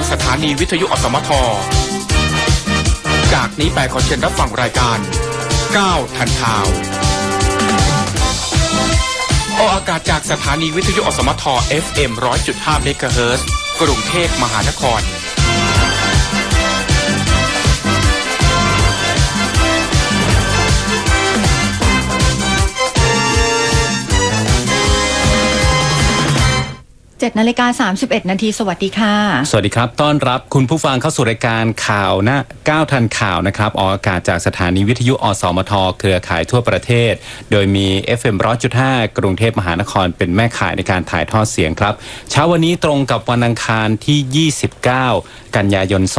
สถานีวิทยุอสมทจากนี้ไปขอเชิญรับฟังรายการ9ทันข่าวออกอากาศจากสถานีวิทยุอสมท FM 100.5 เมกะเฮิรตซ์กรุงเทพมหานคร 7:31 นาทีสวัสดีค่ะสวัสดีครับต้อนรับคุณผู้ฟังเข้าสู่รายการข่าวหน้า9ทันข่าวนะครับออกอากาศจากสถานีวิทยุอสมทเครือข่ายทั่วประเทศโดยมี FM 100.5 กรุงเทพมหานครเป็นแม่ข่ายในการถ่ายทอดเสียงครับเช้าวันนี้ตรงกับวันอังคารที่29กันยายน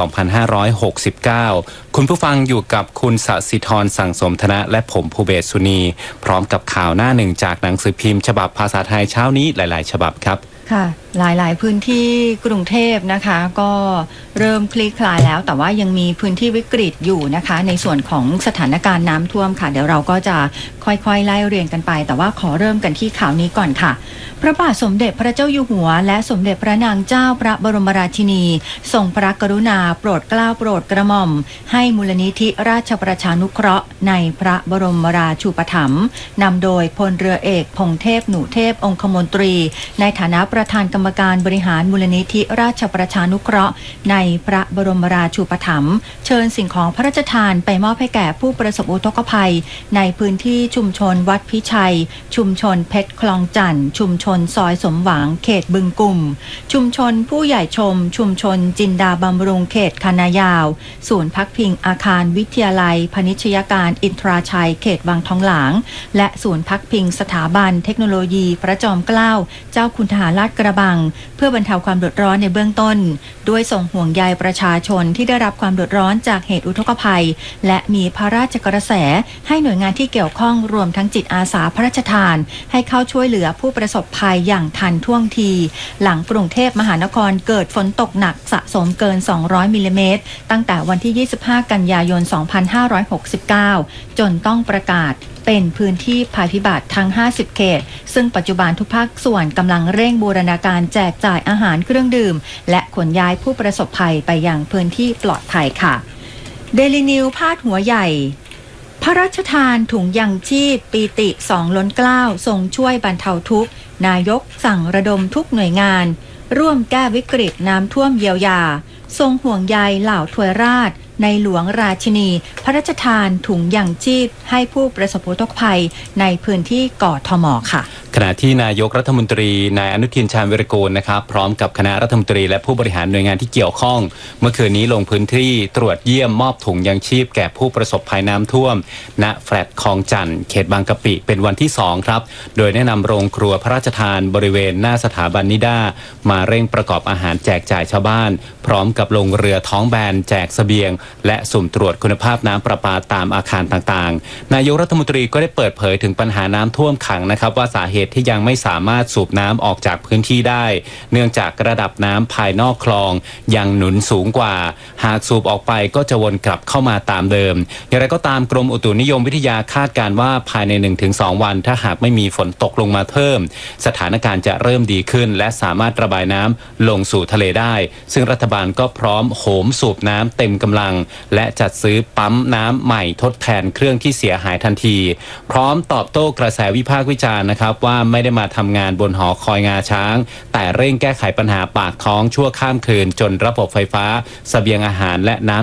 2569คุณผู้ฟังอยู่กับคุณสศิธรสั่งสมธนะและผมภูเบศสุนีพร้อมกับข่าวหน้าหนึ่งจากหนังสือพิมพ์ฉบับภาษาไทยเช้านี้หลายๆฉบับครับค่ะหลายๆพื้นที่กรุงเทพนะคะก็เริ่มคลี่คลายแล้วแต่ว่ายังมีพื้นที่วิกฤตอยู่นะคะในส่วนของสถานการณ์น้ำท่วมค่ะเดี๋ยวเราก็จะค่อยๆไล่เรียงกันไปแต่ว่าขอเริ่มกันที่ข่าวนี้ก่อนค่ะพระบาทสมเด็จพระเจ้าอยู่หัวและสมเด็จพระนางเจ้าพระบรมราชินีทรงพระกรุณาโปรดเกล้าโปรดกระหม่อมให้มูลนิธิราชประชานุเคราะห์ในพระบรมราชูปถัมภ์นำโดยพลเรือเอกพงษ์เทพหนูเทพองคมนตรีในฐานะประธานกรรมการบริหารมูลนิธิราชประชานุเคราะห์ในพระบรมราชูปถัมภ์เชิญสิ่งของพระราชทานไปมอบให้แก่ผู้ประสบอุทกภัยในพื้นที่ชุมชนวัดพิชัยชุมชนเพชรคลองจันทร์ชุมชนซอยสมหวังเขตบึงกุ่มชุมชนผู้ใหญ่ชมชุมชนจินดาบำรุงเขตคณะยาวศูนย์พักพิงอาคารวิทยาลัยพนิชยการอินทราชัยเขตวังทองหลางและศูนย์พักพิงสถาบันเทคโนโลยีพระจอมเกล้าเจ้าคุณทหารลาดกระบังเพื่อบรรเทาความเดือดร้อนในเบื้องต้นด้วยส่งห่วงใยประชาชนที่ได้รับความเดือดร้อนจากเหตุอุทกภัยและมีพระราชกระแสให้หน่วยงานที่เกี่ยวข้องรวมทั้งจิตอาสาพระราชทานให้เข้าช่วยเหลือผู้ประสบภัยอย่างทันท่วงทีหลังกรุงเทพมหานครเกิดฝนตกหนักสะสมเกิน200มิลลิเมตรตั้งแต่วันที่25กันยายน2569จนต้องประกาศเป็นพื้นที่ภัยพิบัติทั้ง50เขตซึ่งปัจจุบันทุกภาคส่วนกำลังเร่งบูรณาการแจกจ่ายอาหารเครื่องดื่มและขนย้ายผู้ประสบภัยไปยังพื้นที่ปลอดภัยค่ะเดลินิวพาดหัวใหญ่พระราชทานถุงยังชีพปีติ2ล้นเกล้าทรงช่วยบรรเทาทุกข์นายกสั่งระดมทุกหน่วยงานร่วมแก้วิกฤตน้ำท่วมเยียวยาทรงห่วงใยเหล่าทวยราชในหลวงราชินีพระราชทานถุงยังชีพให้ผู้ประสบอุทกภัยในพื้นที่กทม.ค่ะขณะที่นายกรัฐมนตรีนายอนุทินชาญวิรากูลนะครับพร้อมกับคณะรัฐมนตรีและผู้บริหารหน่วยงานที่เกี่ยวข้องเมื่อคืนนี้ลงพื้นที่ตรวจเยี่ยมมอบถุงยังชีพแก่ผู้ประสบภัยน้ำท่วมณแฟลตคลองจันทร์เขตบางกะปิเป็นวันที่2ครับโดยแนะนำโรงครัวพระราชทานบริเวณหน้าสถาบันนิด้ามาเร่งประกอบอาหารแจกจ่ายชาวบ้านพร้อมกับลงเรือท้องแบนแจกเสบียงและสุ่มตรวจคุณภาพน้ำประปาตามอาคารต่างๆนายกรัฐมนตรีก็ได้เปิดเผยถึงปัญหาน้ำท่วมขังนะครับว่าสาเหตุที่ยังไม่สามารถสูบน้ำออกจากพื้นที่ได้เนื่องจากระดับน้ำภายนอกคลองยังหนุนสูงกว่าหากสูบออกไปก็จะวนกลับเข้ามาตามเดิมอย่างไรก็ตามกรมอุตุนิยมวิทยาคาดการณ์ว่าภายใน 1-2 วันถ้าหากไม่มีฝนตกลงมาเพิ่มสถานการณ์จะเริ่มดีขึ้นและสามารถระบายน้ำลงสู่ทะเลได้ซึ่งรัฐบาลก็พร้อมโหมสูบน้ำเต็มกำลังและจัดซื้อปั๊มน้ำใหม่ทดแทนเครื่องที่เสียหายทันทีพร้อมตอบโต้กระแสวิพากษ์วิจารณ์นะครับว่าไม่ได้มาทำงานบนหอคอยงาช้างแต่เร่งแก้ไขปัญหาปากท้องชั่วข้ามคืนจนระบบไฟฟ้าเสบียงอาหารและน้ำ